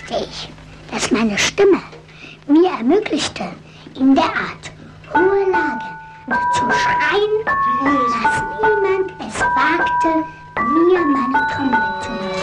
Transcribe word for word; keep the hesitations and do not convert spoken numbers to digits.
wusste ich, dass meine Stimme mir ermöglichte, in der Art hohe Lage zu schreien, dass niemand es wagte, mir meine Trommel zu machen.